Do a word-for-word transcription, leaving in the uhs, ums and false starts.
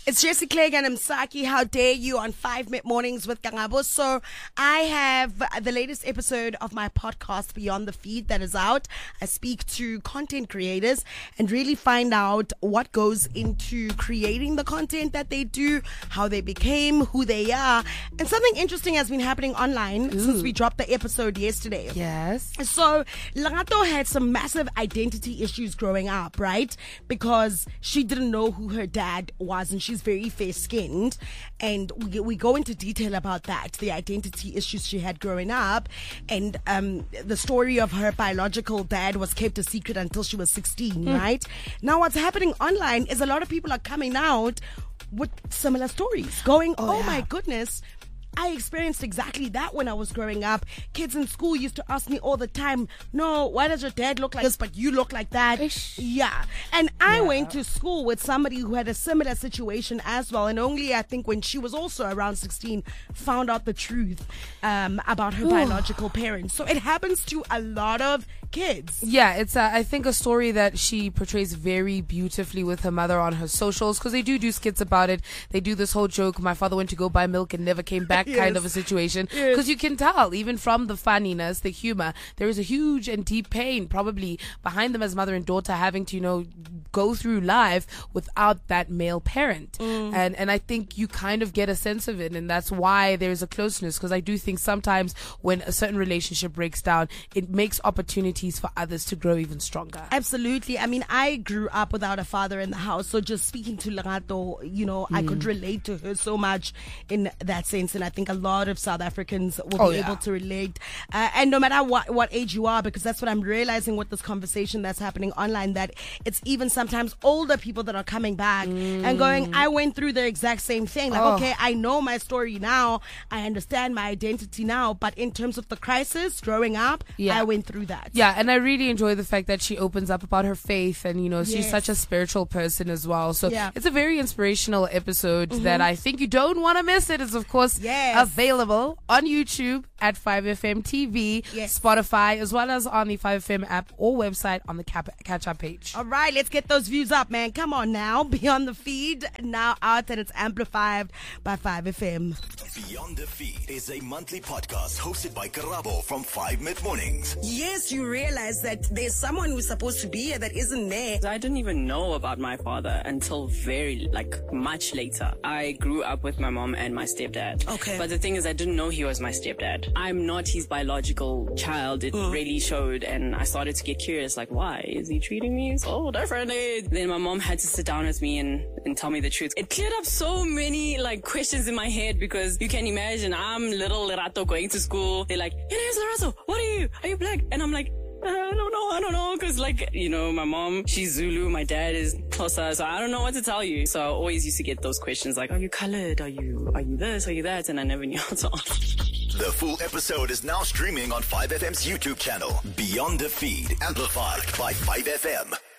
It's Jessie Clegg and Msaki. How dare you on five Mid Mornings with Kangabo. So I have the latest episode of my podcast, Beyond the Feed, that is out. I speak to content creators and really find out what goes into creating the content that they do, how they became who they are. And something interesting has been happening online Ooh. since we dropped the episode yesterday. Yes. So Lerato had some massive identity issues growing up, right? Because she didn't know who her dad was, and she's very fair-skinned, and we, we go into detail about that, the identity issues she had growing up, and um, the story of her biological dad was kept a secret until she was sixteen, mm. right? Now what's happening online is a lot of people are coming out with similar stories, going, oh, oh yeah. my goodness, I experienced exactly that when I was growing up. Kids in school used to ask me all the time, no, why does your dad look like this, but you look like that? Ish. Yeah. And I yeah. went to school with somebody who had a similar situation as well. And only, I think, when she was also around sixteen, found out the truth um, about her biological parents. So it happens to a lot of kids. Yeah, it's, uh, I think, a story that she portrays very beautifully with her mother on her socials, because they do do skits about it. They do this whole joke, my father went to go buy milk and never came back. Yes. Kind of a situation, because yes. you can tell even from the funniness, the humor, there is a huge and deep pain probably behind them as mother and daughter, having to, you know, go through life without that male parent. Mm. And and I think you kind of get a sense of it, and that's why there's a closeness, because I do think sometimes when a certain relationship breaks down, it makes opportunities for others to grow even stronger. Absolutely. I mean, I grew up without a father in the house, so just speaking to Lerato, you know, mm. I could relate to her so much in that sense, and I think a lot of South Africans will oh, be yeah. able to relate. Uh, and no matter what, what age you are, because that's what I'm realizing with this conversation that's happening online, that it's even sometimes older people that are coming back mm. and going, I went through the exact same thing. Like, oh. okay, I know my story now. I understand my identity now. But in terms of the crisis growing up, yeah. I went through that. Yeah, and I really enjoy the fact that she opens up about her faith, and, you know, she's yes. such a spiritual person as well. So yeah. it's a very inspirational episode mm-hmm. that I think you don't want to miss. It is, of course, yes. available on YouTube at five F M T V, yes. Spotify, as well as on the five F M app or website on the catch up page. All right, let's get those views up, man. Come on now. Beyond the Feed, now out, and it's amplified by five F M. Beyond the Feed is a monthly podcast hosted by Karabo from five Mid Mornings. Yes, you realize that there's someone who's supposed to be here that isn't there. I didn't even know about my father until very, like, much later. I grew up with my mom and my stepdad. Okay. But the thing is, I didn't know he was my stepdad. I'm not his biological child. It mm. really showed, and I started to get curious, like, why is he treating me so differently? Then my mom had to sit down with me and, and tell me the truth. It cleared up so many, like, questions in my head, because you can imagine I'm little Lerato going to school. They're like, your name's Lerato. What are you? Are you black? And I'm like, I don't know, I don't know, because, like, you know, my mom, she's Zulu, my dad is Xhosa, so I don't know what to tell you. So I always used to get those questions like, are you colored? Are you, are you this? Are you that? And I never knew how to answer. The full episode is now streaming on five F M's YouTube channel, Beyond the Feed, amplified by five F M.